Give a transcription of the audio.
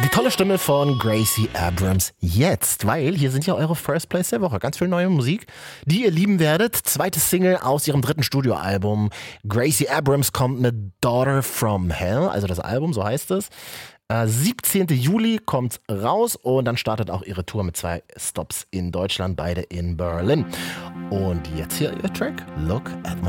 Die tolle Stimme von Gracie Abrams jetzt, weil hier sind ja eure First Plays der Woche. Ganz viel neue Musik, die ihr lieben werdet. Zweites Single aus ihrem 3. Studioalbum. Gracie Abrams kommt mit Daughter from Hell, also das Album, so heißt es. 17. Juli kommt raus und dann startet auch ihre Tour mit 2 Stops in Deutschland, beide in Berlin. Und jetzt hier ihr Track, Look at My